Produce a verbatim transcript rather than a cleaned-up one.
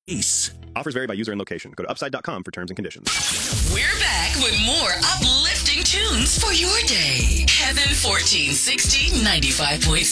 Ace. Offers vary by user and location. Go to upside dot com for terms and conditions. We're back with more uplifting tunes for your day. Heaven fourteen sixty ninety-five point